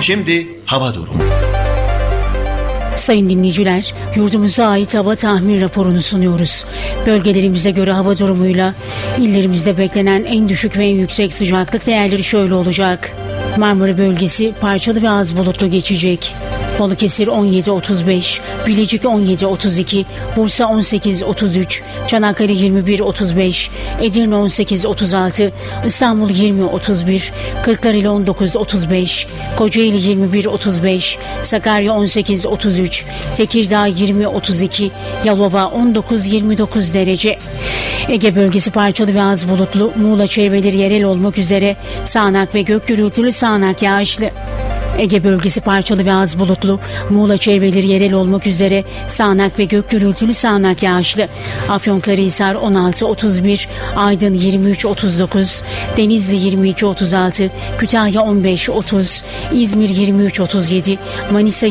Şimdi hava durumu. Sayın dinleyiciler, yurdumuza ait hava tahmin raporunu sunuyoruz. Bölgelerimize göre hava durumuyla illerimizde beklenen en düşük ve en yüksek sıcaklık değerleri şöyle olacak. Marmara bölgesi parçalı ve az bulutlu geçecek. Balıkesir 17-35, Bilecik 17-32, Bursa 18-33, Çanakkale 21-35, Edirne 18-36, İstanbul 20-31, Kırklareli 19-35, Kocaeli 21-35, Sakarya 18-33, Tekirdağ 20-32, Yalova 19-29 derece. Ege bölgesi parçalı ve az bulutlu, Muğla çevreleri yerel olmak üzere sağanak ve gök gürültülü sağanak yağışlı. Ege bölgesi parçalı ve az bulutlu, Muğla çevreleri yerel olmak üzere sağanak ve gök gürültülü sağanak yağışlı. Afyonkarahisar 16-31, Aydın 23-39, Denizli 22-36, Kütahya 15-30, İzmir 23-37, Manisa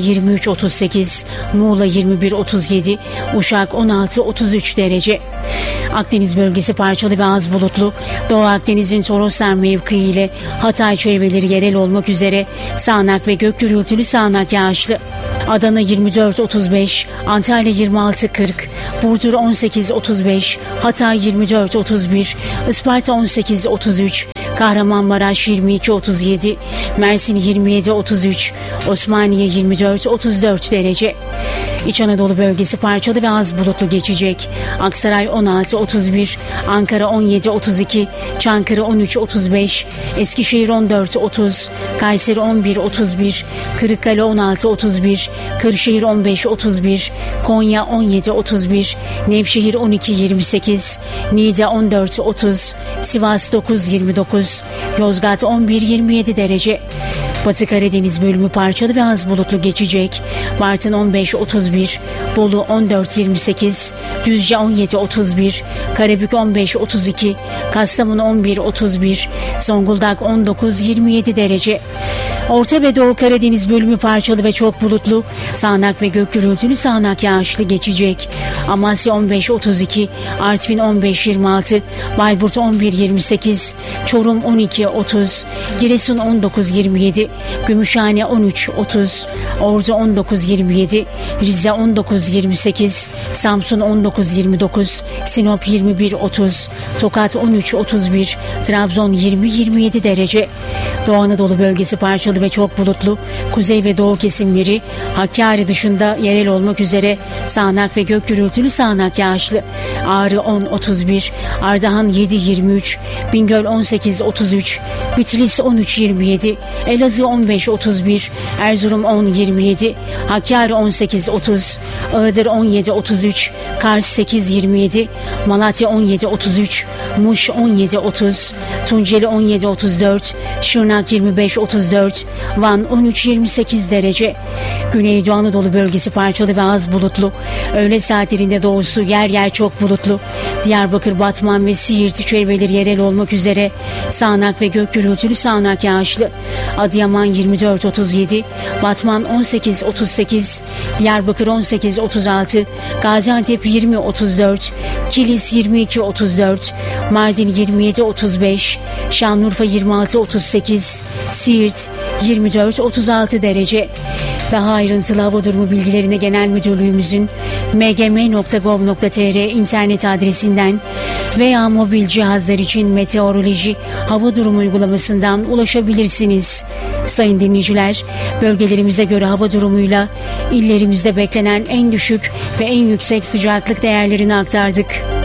23-38, Muğla 21-37, Uşak 16-33 derece. Akdeniz bölgesi parçalı ve az bulutlu, Doğu Akdeniz'in Toroslar mevkii ile Hatay çevreleri yerel olmak üzere sağanak ve gök gürültülü sağanak yağışlı. Adana 24-35, Antalya 26-40, Burdur 18-35, Hatay 24-31, Isparta 18-33, Kahramanmaraş 22-37, Mersin 27-33, Osmaniye 24-34 derece. İç Anadolu bölgesi parçalı ve az bulutlu geçecek. Aksaray 16-31, Ankara 17-32, Çankırı 13-35, Eskişehir 14-30, Kayseri 11-31, Kırıkkale 16-31, Kırşehir 15-31, Konya 17-31, Nevşehir 12-28, Niğde 14-30, Sivas 9-29, Yozgat 11-27 derece. Batı Karadeniz bölümü parçalı ve az bulutlu geçecek. Bartın 15-31, Bolu 14-28, Düzce 17-31, Karabük 15-32, Kastamonu 11-31, Zonguldak 19-27 derece. Orta ve Doğu Karadeniz bölümü parçalı ve çok bulutlu, sağanak ve gök gürültülü sağanak yağışlı geçecek. Amasya 15-32, Artvin 15-26, Bayburt 11-28, Çorum 12-30, Giresun 19-27, Gümüşhane 13-30, Ordu 19-27, Rize 19-28, Samsun 19-29, Sinop 21-30, Tokat 13-31, Trabzon 20-27 derece. Doğu Anadolu bölgesi parçalı ve çok bulutlu, kuzey ve doğu kesimleri Hakkari dışında yerel olmak üzere sağanak ve gök gürültülü sağanak yağışlı. Ağrı 10-31, Ardahan 7-23, Bingöl 18-33, Bitlis 13-27, Elazığ 15-31, Erzurum 10-27, Hakkari 18-30, Iğdır 17-33, Kars 8-27, Malatya 17-33, Muş 17-30, Tunceli 17-34, Şırnak 25-34, Van 13-28 derece. Güneydoğu Anadolu bölgesi parçalı ve az bulutlu. Öğle saatlerinde doğusu yer yer çok bulutlu. Diyarbakır, Batman ve Siirt çevreleri yerel olmak üzere sağanak ve gök gürültülü sağanak yağışlı. Adıyaman 24-37, Batman 18-38, Diyarbakır 18-36, Gaziantep 20-34, Kilis 22-34, Mardin 27-35, Şanlıurfa 26-38, Siirt 24-36 derece. Daha ayrıntılı hava durumu bilgilerine Genel Müdürlüğümüzün mgm.gov.tr internet adresinden veya mobil cihazlar için meteoroloji hava durumu uygulamasından ulaşabilirsiniz. Sayın dinleyiciler, bölgelerimize göre hava durumuyla illerimizde beklenen en düşük ve en yüksek sıcaklık değerlerini aktardık.